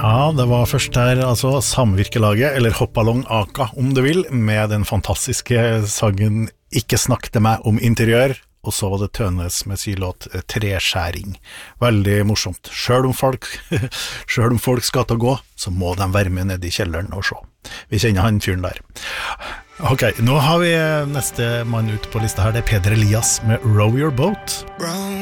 Ja, det var først her altså Samvirkelaget, eller Hoppalong Aka om du vil, med den fantastiske sangen Ikke snakk til meg om interiør, og så var det Tønes med sin låt Treskjæring. Veldig morsomt. Selv om folk skal til å gå, så må de være med ned i kjelleren og se. Vi kjenner han fyren der. Ok, nå har vi neste mann ut på lista her, det er Peder Elias med Row Your Boat.